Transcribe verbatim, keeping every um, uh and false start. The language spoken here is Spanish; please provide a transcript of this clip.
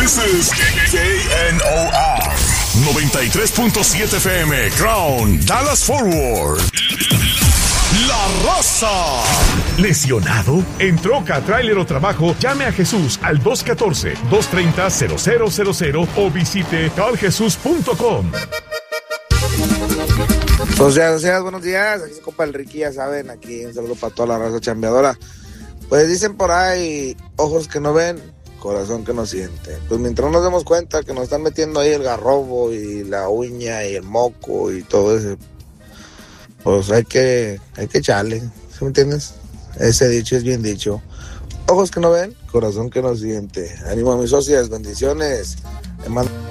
This is K N O R noventa y tres punto siete F M, Crown, Dallas Forward. La Raza. ¿Lesionado? ¿En troca, tráiler o trabajo? Llame a Jesús al dos uno cuatro, dos tres cero, cero cero cero cero o visite cal jesús punto com. Buenos días, buenos días, buenos días. Aquí se compa el Ricky, ya saben, aquí un saludo para toda la raza chambeadora. Pues dicen por ahí, ojos que no ven, corazón que no siente. Pues mientras no nos demos cuenta que nos están metiendo ahí el garrobo y la uña y el moco y todo eso, pues hay que, hay que echarle, ¿sí me entiendes? Ese dicho es bien dicho. Ojos que no ven, corazón que no siente. Ánimo a mis socias, bendiciones. Me mando...